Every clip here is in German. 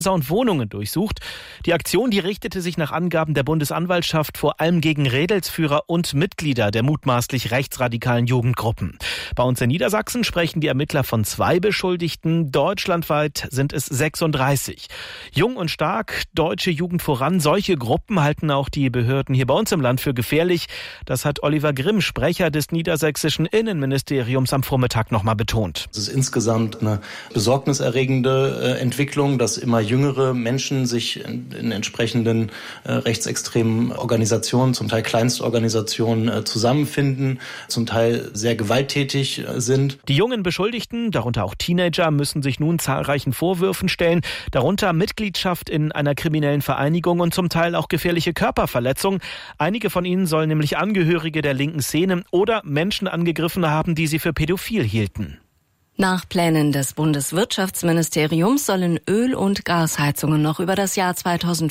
und Wohnungen durchsucht. Die Aktion, die richtete sich nach Angaben der Bundesanwaltschaft vor allem gegen Rädelsführer und Mitglieder der mutmaßlich rechtsradikalen Jugendgruppen. Bei uns in Niedersachsen sprechen die Ermittler von 2 Beschuldigten. Deutschlandweit sind es 36. Jung und stark, deutsche Jugend voran. Solche Gruppen halten auch die Behörden hier bei uns im Land für gefährlich. Das hat Oliver Grimm, Sprecher des niedersächsischen Innenministeriums, am Vormittag nochmal betont. Es ist insgesamt eine besorgniserregende Entwicklung, dass immer jüngere Menschen sich in entsprechenden rechtsextremen Organisationen, zum Teil Kleinstorganisationen, zusammenfinden, zum Teil sehr gewalttätig sind. Die jungen Beschuldigten, darunter auch Teenager, müssen sich nun zahlreichen Vorwürfen stellen, darunter Mitgliedschaft in einer kriminellen Vereinigung und zum Teil auch gefährliche Körperverletzung. Einige von ihnen sollen nämlich Angehörige der linken Szene oder Menschen angegriffen haben, die sie für pädophil hielten. Nach Plänen des Bundeswirtschaftsministeriums sollen Öl- und Gasheizungen noch über das Jahr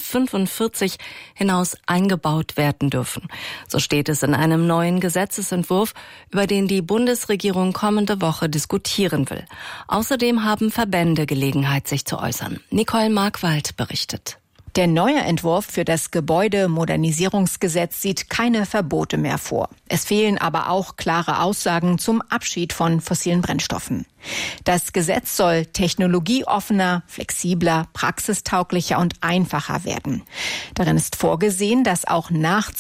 2045 hinaus eingebaut werden dürfen. So steht es in einem neuen Gesetzesentwurf, über den die Bundesregierung kommende Woche diskutieren will. Außerdem haben Verbände Gelegenheit, sich zu äußern. Nicole Markwald berichtet. Der neue Entwurf für das Gebäudemodernisierungsgesetz sieht keine Verbote mehr vor. Es fehlen aber auch klare Aussagen zum Abschied von fossilen Brennstoffen. Das Gesetz soll technologieoffener, flexibler, praxistauglicher und einfacher werden. Darin ist vorgesehen, dass auch nach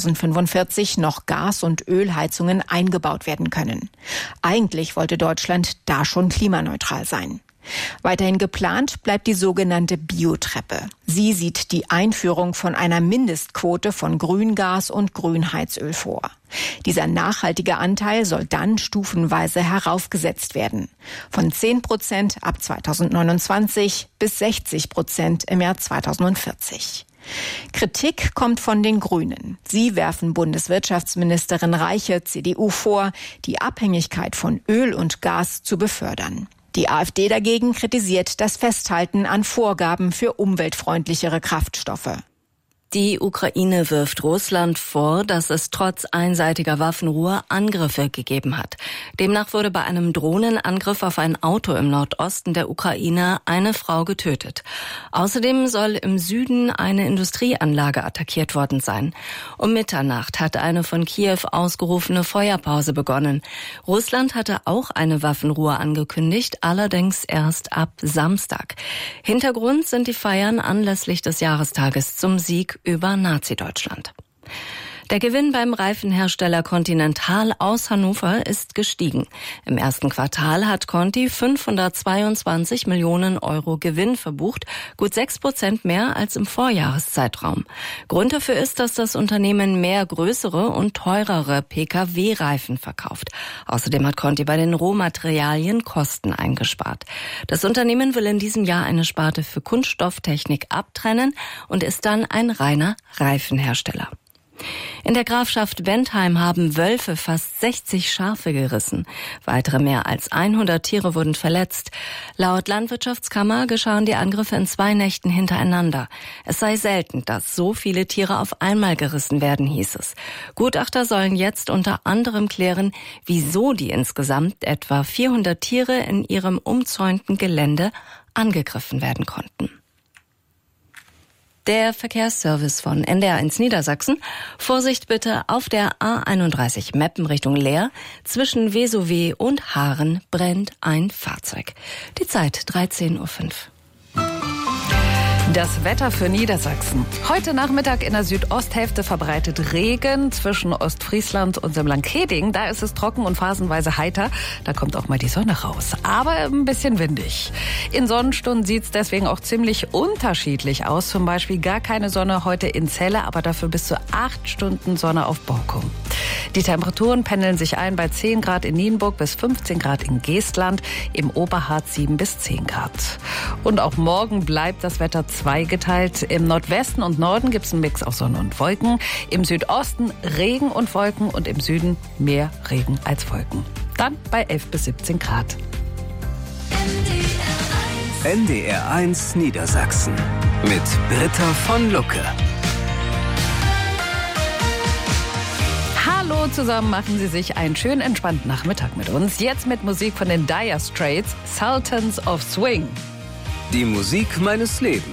2045 noch Gas- und Ölheizungen eingebaut werden können. Eigentlich wollte Deutschland da schon klimaneutral sein. Weiterhin geplant bleibt die sogenannte Biotreppe. Sie sieht die Einführung von einer Mindestquote von Grüngas und Grünheizöl vor. Dieser nachhaltige Anteil soll dann stufenweise heraufgesetzt werden. Von 10% ab 2029 bis 60% im Jahr 2040. Kritik kommt von den Grünen. Sie werfen Bundeswirtschaftsministerin Reiche, CDU, vor, die Abhängigkeit von Öl und Gas zu befördern. Die AfD dagegen kritisiert das Festhalten an Vorgaben für umweltfreundlichere Kraftstoffe. Die Ukraine wirft Russland vor, dass es trotz einseitiger Waffenruhe Angriffe gegeben hat. Demnach wurde bei einem Drohnenangriff auf ein Auto im Nordosten der Ukraine eine Frau getötet. Außerdem soll im Süden eine Industrieanlage attackiert worden sein. Um Mitternacht hat eine von Kiew ausgerufene Feuerpause begonnen. Russland hatte auch eine Waffenruhe angekündigt, allerdings erst ab Samstag. Hintergrund sind die Feiern anlässlich des Jahrestages zum Sieg über Nazi-Deutschland. Der Gewinn beim Reifenhersteller Continental aus Hannover ist gestiegen. Im ersten Quartal hat Conti 522 Millionen Euro Gewinn verbucht, gut 6% mehr als im Vorjahreszeitraum. Grund dafür ist, dass das Unternehmen mehr größere und teurere Pkw-Reifen verkauft. Außerdem hat Conti bei den Rohmaterialien Kosten eingespart. Das Unternehmen will in diesem Jahr eine Sparte für Kunststofftechnik abtrennen und ist dann ein reiner Reifenhersteller. In der Grafschaft Bentheim haben Wölfe fast 60 Schafe gerissen. Weitere mehr als 100 Tiere wurden verletzt. Laut Landwirtschaftskammer geschahen die Angriffe in 2 Nächten hintereinander. Es sei selten, dass so viele Tiere auf einmal gerissen werden, hieß es. Gutachter sollen jetzt unter anderem klären, wieso die insgesamt etwa 400 Tiere in ihrem umzäunten Gelände angegriffen werden konnten. Der Verkehrsservice von NDR1 Niedersachsen. Vorsicht bitte auf der A31 Meppen Richtung Leer. Zwischen Vesowe und Haaren brennt ein Fahrzeug. Die Zeit 13:05 Uhr. Das Wetter für Niedersachsen. Heute Nachmittag in der Südosthälfte verbreitet Regen zwischen Ostfriesland und dem Langkeding. Da ist es trocken und phasenweise heiter. Da kommt auch mal die Sonne raus. Aber ein bisschen windig. In Sonnenstunden sieht es deswegen auch ziemlich unterschiedlich aus. Zum Beispiel gar keine Sonne heute in Celle, aber dafür bis zu 8 Stunden Sonne auf Borkum. Die Temperaturen pendeln sich ein bei 10 Grad in Nienburg bis 15 Grad in Geestland. Im Oberharz 7 bis 10 Grad. Und auch morgen bleibt das Wetter zweigeteilt. Im Nordwesten und Norden gibt es einen Mix aus Sonne und Wolken. Im Südosten Regen und Wolken und im Süden mehr Regen als Wolken. Dann bei 11 bis 17 Grad. NDR1 Niedersachsen mit Britta von Lucke. Hallo zusammen, machen Sie sich einen schönen entspannten Nachmittag mit uns. Jetzt mit Musik von den Dire Straits, Sultans of Swing. Die Musik meines Lebens.